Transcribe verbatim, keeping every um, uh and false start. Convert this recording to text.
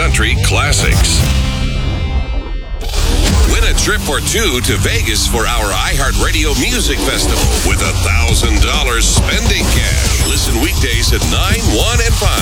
country classics. Win a trip or two to Vegas for our iHeartRadio Music Festival with a one thousand dollars spending cash. Listen weekdays at nine, one, and five